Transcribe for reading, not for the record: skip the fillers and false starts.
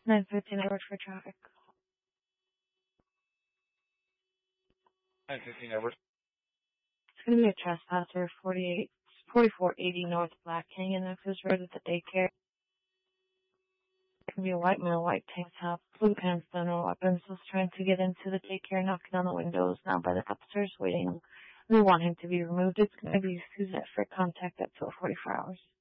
9:15 Edward for traffic. 9:15 Edward. It's going to be a trespasser, 4480 North Black Canyon Access Road at the daycare. It's going to be a white male, white tank top, blue pants, no weapons. Was trying to get into the daycare, knocking on the windows, now by the upstairs waiting. We want him to be removed. It's going to be Suzette for contact at 12:44 hours.